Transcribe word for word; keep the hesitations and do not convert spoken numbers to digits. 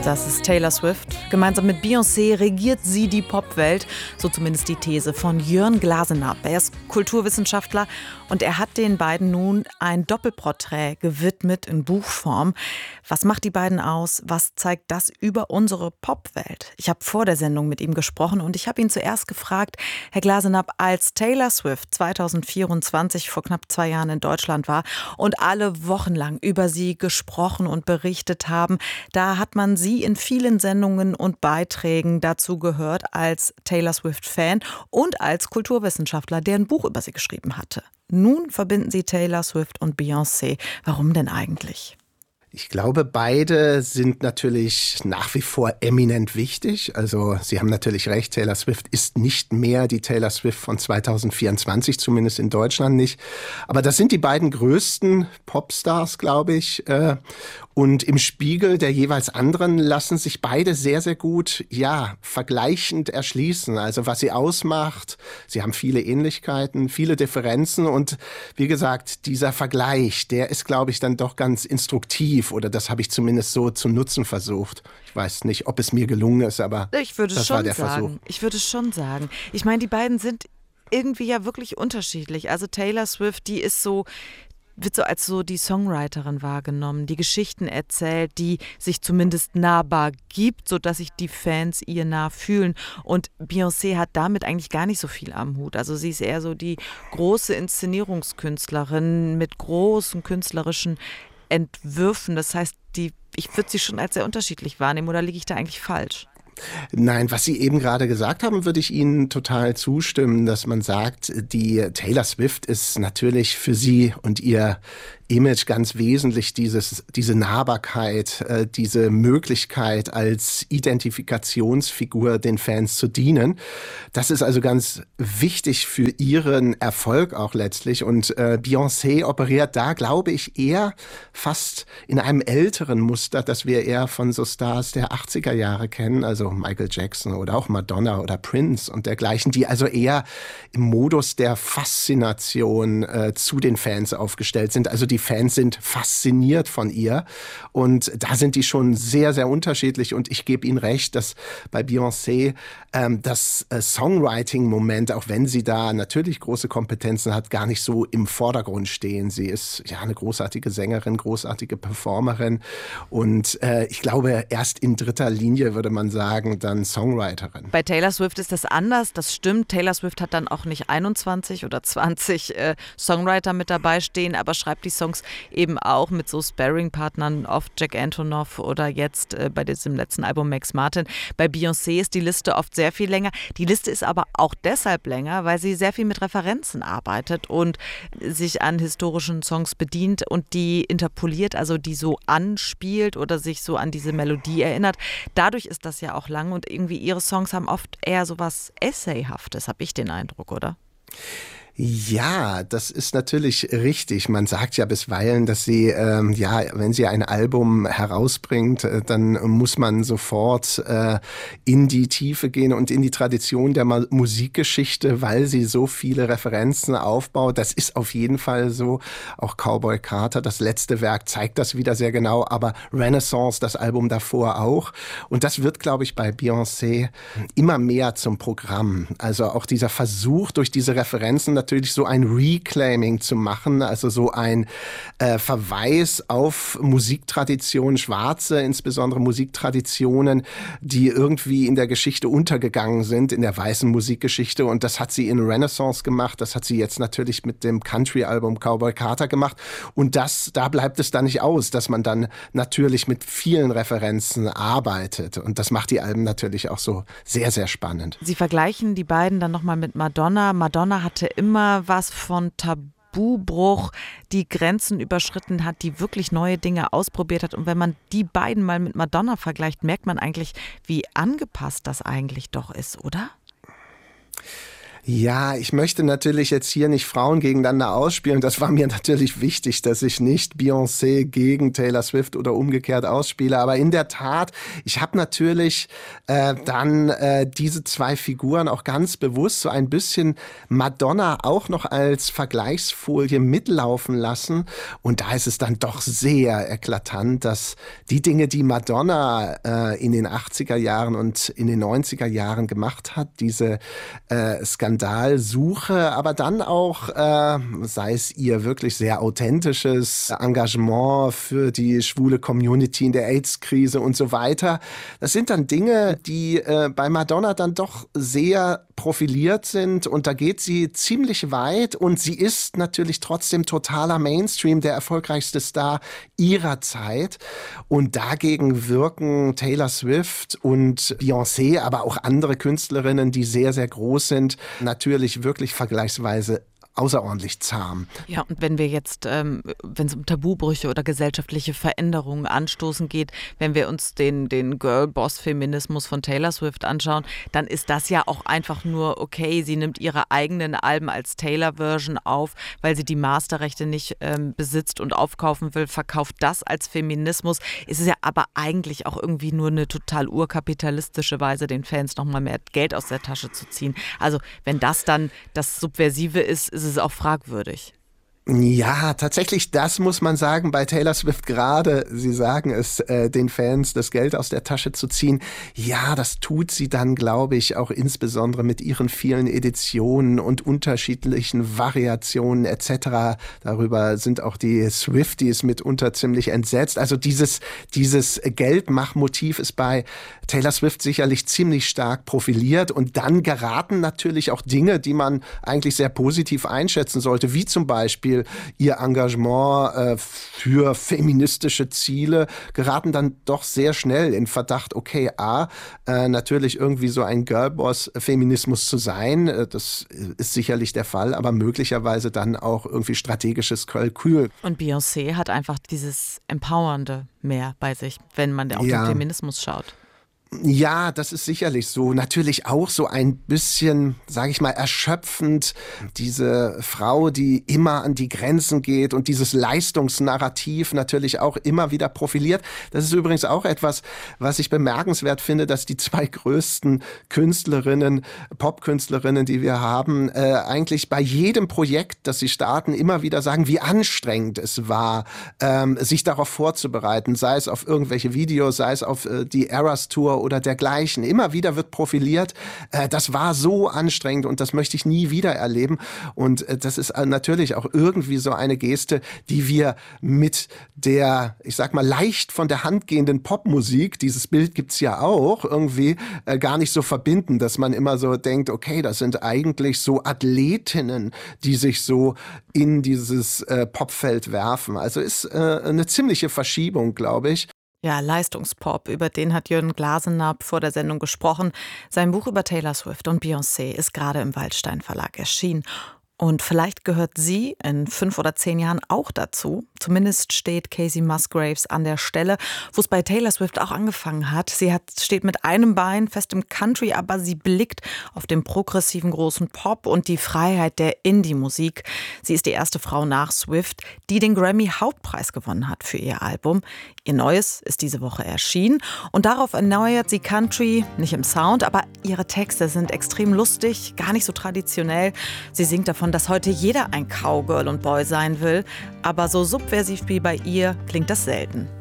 Das ist Taylor Swift. Gemeinsam mit Beyoncé regiert sie die Popwelt, so zumindest die These von Jörn Glasenapp. Er ist Kulturwissenschaftler und er hat den beiden nun ein Doppelporträt gewidmet in Buchform. Was macht die beiden aus? Was zeigt das über unsere Popwelt? Ich habe vor der Sendung mit ihm gesprochen und ich habe ihn zuerst gefragt, Herr Glasenapp, als Taylor Swift zweitausendvierundzwanzig vor knapp zwei Jahren in Deutschland war und alle wochenlang über sie gesprochen und berichtet haben, da hat man sie in vielen Sendungen und Beiträgen dazu gehört als Taylor Swift-Fan und als Kulturwissenschaftler, der ein Buch über sie geschrieben hatte. Nun verbinden sie Taylor Swift und Beyoncé. Warum denn eigentlich? Ich glaube, beide sind natürlich nach wie vor eminent wichtig. Also Sie haben natürlich recht, Taylor Swift ist nicht mehr die Taylor Swift von zweitausendvierundzwanzig, zumindest in Deutschland nicht. Aber das sind die beiden größten Popstars, glaube ich. Und im Spiegel der jeweils anderen lassen sich beide sehr, sehr gut, ja, vergleichend erschließen. Also was sie ausmacht, sie haben viele Ähnlichkeiten, viele Differenzen. Und wie gesagt, dieser Vergleich, der ist, glaube ich, dann doch ganz instruktiv. Oder das habe ich zumindest so zu nutzen versucht. Ich weiß nicht, ob es mir gelungen ist, aber ich würde das schon war der sagen. Versuch. Ich würde schon sagen. Ich meine, die beiden sind irgendwie ja wirklich unterschiedlich. Also Taylor Swift, die ist so... wird so als so die Songwriterin wahrgenommen, die Geschichten erzählt, die sich zumindest nahbar gibt, sodass sich die Fans ihr nah fühlen. Und Beyoncé hat damit eigentlich gar nicht so viel am Hut. Also sie ist eher so die große Inszenierungskünstlerin mit großen künstlerischen Entwürfen. Das heißt, die, ich würde sie schon als sehr unterschiedlich wahrnehmen, oder liege ich da eigentlich falsch? Nein, was Sie eben gerade gesagt haben, würde ich Ihnen total zustimmen, dass man sagt, die Taylor Swift ist natürlich für Sie und ihr Image ganz wesentlich, dieses, diese Nahbarkeit, äh, diese Möglichkeit als Identifikationsfigur den Fans zu dienen. Das ist also ganz wichtig für ihren Erfolg auch letztlich. Und äh, Beyoncé operiert da, glaube ich, eher fast in einem älteren Muster, das wir eher von so Stars der achtziger Jahre kennen, also Michael Jackson oder auch Madonna oder Prince und dergleichen, die also eher im Modus der Faszination äh, zu den Fans aufgestellt sind. Also die Die Fans sind fasziniert von ihr und da sind die schon sehr, sehr unterschiedlich und ich gebe Ihnen recht, dass bei Beyoncé ähm, das äh, Songwriting-Moment, auch wenn sie da natürlich große Kompetenzen hat, gar nicht so im Vordergrund stehen. Sie ist ja eine großartige Sängerin, großartige Performerin und äh, ich glaube erst in dritter Linie würde man sagen, dann Songwriterin. Bei Taylor Swift ist das anders, das stimmt. Taylor Swift hat dann auch nicht einundzwanzig oder zwanzig äh, Songwriter mit dabei stehen, aber schreibt die Songs eben auch mit so Sparring-Partnern, oft Jack Antonoff oder jetzt äh, bei diesem letzten Album Max Martin. Bei Beyoncé ist die Liste oft sehr viel länger. Die Liste ist aber auch deshalb länger, weil sie sehr viel mit Referenzen arbeitet und sich an historischen Songs bedient und die interpoliert, also die so anspielt oder sich so an diese Melodie erinnert. Dadurch ist das ja auch lang und irgendwie ihre Songs haben oft eher so was Essayhaftes, habe ich den Eindruck, oder? Ja, das ist natürlich richtig. Man sagt ja bisweilen, dass sie, ähm, ja, wenn sie ein Album herausbringt, äh, dann muss man sofort äh, in die Tiefe gehen und in die Tradition der Ma- Musikgeschichte, weil sie so viele Referenzen aufbaut. Das ist auf jeden Fall so. Auch Cowboy Carter, das letzte Werk, zeigt das wieder sehr genau. Aber Renaissance, das Album davor auch. Und das wird, glaube ich, bei Beyoncé immer mehr zum Programm. Also auch dieser Versuch, durch diese Referenzen natürlich so ein Reclaiming zu machen, also so ein äh, Verweis auf Musiktraditionen, schwarze, insbesondere Musiktraditionen, die irgendwie in der Geschichte untergegangen sind, in der weißen Musikgeschichte. Und das hat sie in Renaissance gemacht, das hat sie jetzt natürlich mit dem Country-Album Cowboy Carter gemacht. Und das, da bleibt es dann nicht aus, dass man dann natürlich mit vielen Referenzen arbeitet. Und das macht die Alben natürlich auch so sehr, sehr spannend. Sie vergleichen die beiden dann nochmal mit Madonna. Madonna hatte immer was von Tabubruch, die Grenzen überschritten hat, die wirklich neue Dinge ausprobiert hat. Und wenn man die beiden mal mit Madonna vergleicht, merkt man eigentlich, wie angepasst das eigentlich doch ist, oder? Ja, ich möchte natürlich jetzt hier nicht Frauen gegeneinander ausspielen. Das war mir natürlich wichtig, dass ich nicht Beyoncé gegen Taylor Swift oder umgekehrt ausspiele. Aber in der Tat, ich habe natürlich äh, dann äh, diese zwei Figuren auch ganz bewusst so ein bisschen Madonna auch noch als Vergleichsfolie mitlaufen lassen. Und da ist es dann doch sehr eklatant, dass die Dinge, die Madonna äh, in den achtziger Jahren und in den neunziger Jahren gemacht hat, diese äh, Skandale, Skandalsuche, aber dann auch, äh, sei es ihr wirklich sehr authentisches Engagement für die schwule Community in der AIDS-Krise und so weiter. Das sind dann Dinge, die äh, bei Madonna dann doch sehr profiliert sind und da geht sie ziemlich weit und sie ist natürlich trotzdem totaler Mainstream, der erfolgreichste Star ihrer Zeit und dagegen wirken Taylor Swift und Beyoncé, aber auch andere Künstlerinnen, die sehr, sehr groß sind, natürlich wirklich vergleichsweise außerordentlich zahm. Ja, und wenn wir jetzt, ähm, wenn es um Tabubrüche oder gesellschaftliche Veränderungen anstoßen geht, wenn wir uns den, den Girl-Boss-Feminismus von Taylor Swift anschauen, dann ist das ja auch einfach nur okay. Sie nimmt ihre eigenen Alben als Taylor-Version auf, weil sie die Masterrechte nicht ähm, besitzt und aufkaufen will, verkauft das als Feminismus. Es ist ja aber eigentlich auch irgendwie nur eine total urkapitalistische Weise, den Fans nochmal mehr Geld aus der Tasche zu ziehen. Also wenn das dann das Subversive ist, ist es ist auch fragwürdig. Ja, tatsächlich, das muss man sagen, bei Taylor Swift gerade, Sie sagen es, äh, den Fans das Geld aus der Tasche zu ziehen. Ja, das tut sie dann, glaube ich, auch insbesondere mit ihren vielen Editionen und unterschiedlichen Variationen et cetera. Darüber sind auch die Swifties mitunter ziemlich entsetzt. Also dieses, dieses Geldmachmotiv ist bei Taylor Swift sicherlich ziemlich stark profiliert und dann geraten natürlich auch Dinge, die man eigentlich sehr positiv einschätzen sollte, wie zum Beispiel ihr Engagement äh, für feministische Ziele, geraten dann doch sehr schnell in Verdacht, okay, A, äh, natürlich irgendwie so ein Girlboss-Feminismus zu sein, äh, das ist sicherlich der Fall, aber möglicherweise dann auch irgendwie strategisches Kalkül. Und Beyoncé hat einfach dieses Empowernde mehr bei sich, wenn man auf ja. den Feminismus schaut. Ja, das ist sicherlich so. Natürlich auch so ein bisschen, sage ich mal, erschöpfend. Diese Frau, die immer an die Grenzen geht und dieses Leistungsnarrativ natürlich auch immer wieder profiliert. Das ist übrigens auch etwas, was ich bemerkenswert finde, dass die zwei größten Künstlerinnen, Popkünstlerinnen, die wir haben, äh, eigentlich bei jedem Projekt, das sie starten, immer wieder sagen, wie anstrengend es war, ähm, sich darauf vorzubereiten. Sei es auf irgendwelche Videos, sei es auf äh, die Eras Tour oder dergleichen. Immer wieder wird profiliert, äh, das war so anstrengend und das möchte ich nie wieder erleben. Und äh, das ist äh, natürlich auch irgendwie so eine Geste, die wir mit der, ich sag mal, leicht von der Hand gehenden Popmusik, dieses Bild gibt's ja auch, irgendwie äh, gar nicht so verbinden, dass man immer so denkt, okay, das sind eigentlich so Athletinnen, die sich so in dieses äh, Popfeld werfen. Also ist äh, eine ziemliche Verschiebung, glaube ich. Ja, Leistungspop, über den hat Jürgen Glasenapp vor der Sendung gesprochen. Sein Buch über Taylor Swift und Beyoncé ist gerade im Waldstein Verlag erschienen. Und vielleicht gehört sie in fünf oder zehn Jahren auch dazu. Zumindest steht Kacey Musgraves an der Stelle, wo es bei Taylor Swift auch angefangen hat. Sie hat, steht mit einem Bein fest im Country, aber sie blickt auf den progressiven großen Pop und die Freiheit der Indie-Musik. Sie ist die erste Frau nach Swift, die den Grammy-Hauptpreis gewonnen hat für ihr Album. Ihr Neues ist diese Woche erschienen und darauf erneuert sie Country, nicht im Sound, aber ihre Texte sind extrem lustig, gar nicht so traditionell. Sie singt davon, dass heute jeder ein Cowgirl und Boy sein will, aber so subversiv wie bei ihr klingt das selten.